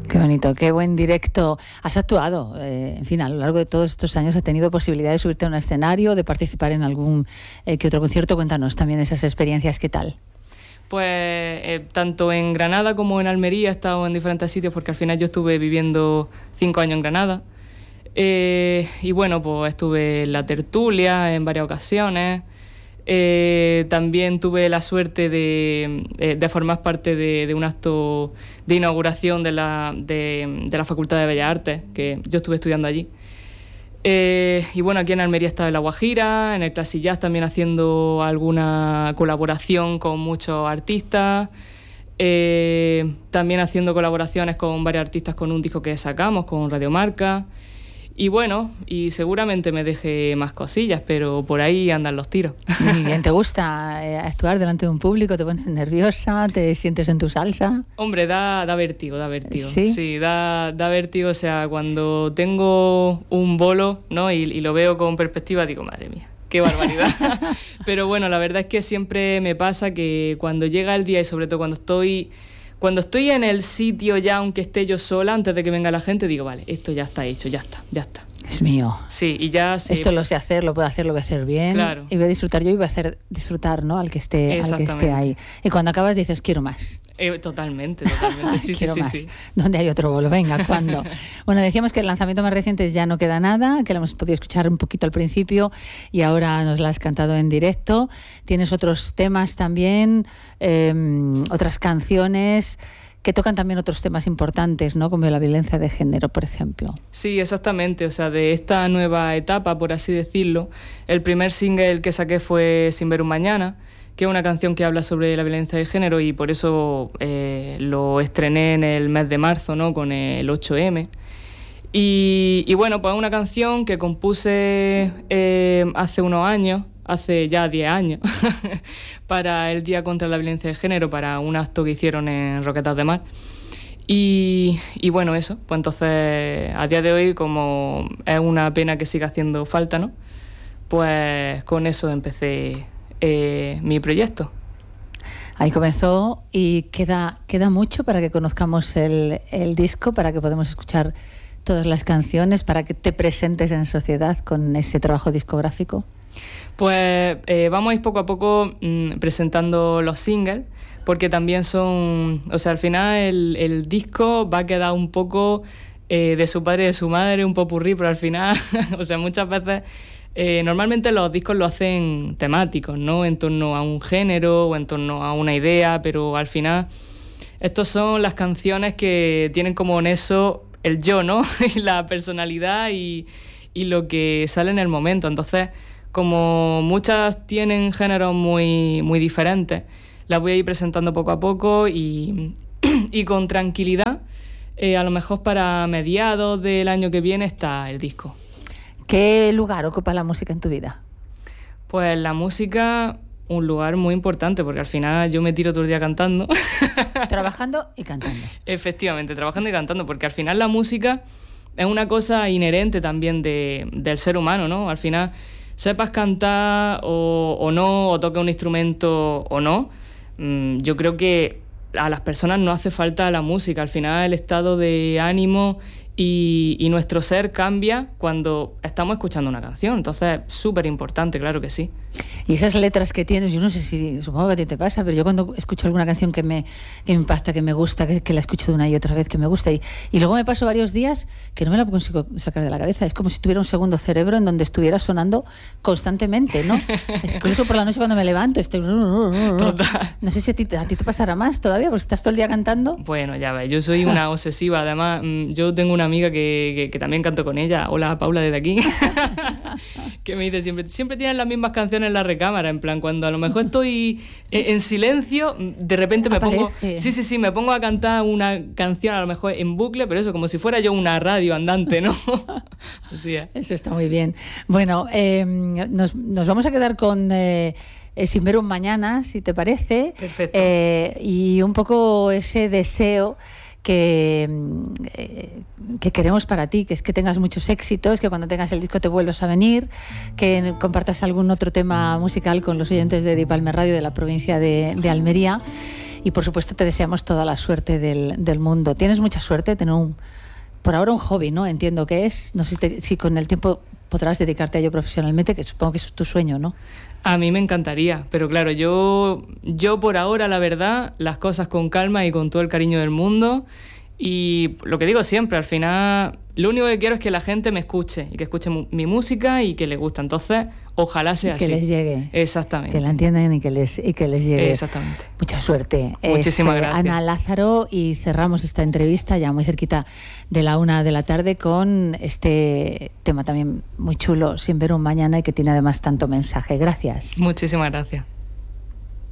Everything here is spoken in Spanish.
Qué bonito, qué buen directo. Has actuado, en fin, a lo largo de todos estos años has tenido posibilidad de subirte a un escenario, de participar en algún que otro concierto. Cuéntanos también esas experiencias, ¿qué tal? Pues tanto en Granada como en Almería he estado en diferentes sitios, porque al final yo estuve viviendo 5 años en Granada. Y bueno, pues estuve en la tertulia en varias ocasiones. También tuve la suerte de formar parte de un acto de inauguración de la Facultad de Bellas Artes, que yo estuve estudiando allí. Y bueno, aquí en Almería he estado en La Guajira, en el Classic Jazz también haciendo alguna colaboración con muchos artistas, también haciendo colaboraciones con varios artistas con un disco que sacamos, con Radio Marca. Y bueno, y seguramente me deje más cosillas, pero por ahí andan los tiros. Muy bien, ¿te gusta actuar delante de un público? ¿Te pones nerviosa? ¿Te sientes en tu salsa? Hombre, da vértigo, da vértigo. ¿Sí? Sí, da vértigo. O sea, cuando tengo un bolo, ¿no? y lo veo con perspectiva, digo, madre mía, qué barbaridad. Pero bueno, la verdad es que siempre me pasa que cuando llega el día, y sobre todo cuando estoy en el sitio ya, aunque esté yo sola, antes de que venga la gente, digo, vale, esto ya está hecho, ya está. Es mío. Sí, y ya sé. Esto lo sé hacer, lo puedo hacer bien. Claro. Y voy a disfrutar yo y voy a hacer disfrutar, ¿no? al que esté ahí. Y cuando acabas dices, quiero más. Totalmente. Sí, quiero más. Sí. ¿Dónde hay otro bolo? Venga, ¿cuándo? Bueno, decíamos que el lanzamiento más reciente es Ya no queda nada, que lo hemos podido escuchar un poquito al principio y ahora nos la has cantado en directo. Tienes otros temas también, otras canciones que tocan también otros temas importantes, ¿no? Como la violencia de género, por ejemplo. Sí, exactamente. O sea, de esta nueva etapa, por así decirlo, el primer single que saqué fue Sin ver un mañana, que es una canción que habla sobre la violencia de género, y por eso lo estrené en el mes de marzo, ¿no? Con el 8M. Y bueno, pues es una canción que compuse hace unos años, hace ya 10 años, para el Día contra la Violencia de Género, para un acto que hicieron en Roquetas de Mar. Y bueno, eso, pues entonces a día de hoy, como es una pena que siga haciendo falta, ¿no? Pues con eso empecé mi proyecto. Ahí comenzó y queda mucho para que conozcamos el disco, para que podamos escuchar todas las canciones, para que te presentes en sociedad con ese trabajo discográfico. Pues vamos a ir poco a poco presentando los singles, porque también son, o sea, al final el disco va a quedar un poco de su padre y de su madre, un popurrí, pero al final, o sea, muchas veces, normalmente los discos lo hacen temáticos, ¿no? En torno a un género o en torno a una idea, pero al final estos son las canciones que tienen como nexo el yo, ¿no? Y la personalidad y lo que sale en el momento. Entonces, como muchas tienen géneros muy, muy diferentes, las voy a ir presentando poco a poco y con tranquilidad. A lo mejor para mediados del año que viene está el disco. ¿Qué lugar ocupa la música en tu vida? Pues la música, un lugar muy importante, porque al final yo me tiro todo el día cantando. Trabajando y cantando. Efectivamente, trabajando y cantando, porque al final la música es una cosa inherente también del ser humano, ¿no? Al final, sepas cantar o no, o toques un instrumento o no, yo creo que a las personas no hace falta la música. Al final el estado de ánimo y nuestro ser cambia cuando estamos escuchando una canción. Entonces, súper importante, claro que sí. Y esas letras que tienes, yo no sé si, supongo que a ti te pasa, pero yo cuando escucho alguna canción que me impacta, que me gusta, que la escucho de una y otra vez, que me gusta, y luego me paso varios días que no me la consigo sacar de la cabeza. Es como si tuviera un segundo cerebro en donde estuviera sonando constantemente, ¿no? Incluso por la noche cuando me levanto estoy... Total. No sé si a ti te pasará más todavía, porque estás todo el día cantando. Bueno, ya ves, yo soy una obsesiva. Además, yo tengo una amiga que también canto con ella. Hola, Paula, desde aquí. Que me dice siempre tienes las mismas canciones en la recámara, en plan, cuando a lo mejor estoy en silencio, de repente me pongo... Sí, me pongo a cantar una canción a lo mejor en bucle, pero eso, como si fuera yo una radio andante, ¿no? Así es. Eso está muy bien. Bueno, nos vamos a quedar con... Sin ver un mañana, si te parece. Perfecto. Y un poco ese deseo que queremos para ti, que es que tengas muchos éxitos, que cuando tengas el disco te vuelvas a venir, que compartas algún otro tema musical con los oyentes de Di Palmer Radio de la provincia de Almería. y por supuesto te deseamos toda la suerte del mundo. Tienes mucha suerte de tener por ahora un hobby, ¿no? Entiendo que es, no sé si con el tiempo podrás dedicarte a ello profesionalmente, que supongo que es tu sueño, ¿no? A mí me encantaría, pero claro, yo por ahora, la verdad, las cosas con calma y con todo el cariño del mundo. Y lo que digo siempre, al final, lo único que quiero es que la gente me escuche y que escuche mi música y que le gusta. Entonces, ojalá sea así. Que les llegue. Exactamente. Que la entiendan y que les llegue. Exactamente. Mucha suerte. Muchísimas gracias. Ana Lázaro, y cerramos esta entrevista ya muy cerquita de la 1 de la tarde con este tema también muy chulo, Sin ver un mañana, y que tiene además tanto mensaje. Gracias. Muchísimas gracias.